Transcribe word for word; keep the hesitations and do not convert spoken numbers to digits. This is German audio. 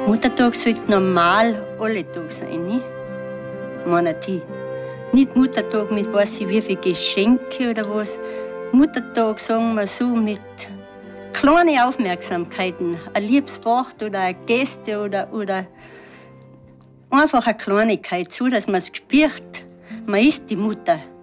Muttertag sollte normal alle Tage sein, nicht? Meine die. Nicht Muttertag mit weiß ich wie viel Geschenke oder was. Muttertag sagen wir so mit kleinen Aufmerksamkeiten. Ein liebes Wort oder eine Geste oder, oder einfach eine Kleinigkeit, so dass man es spürt. Man ist die Mutter.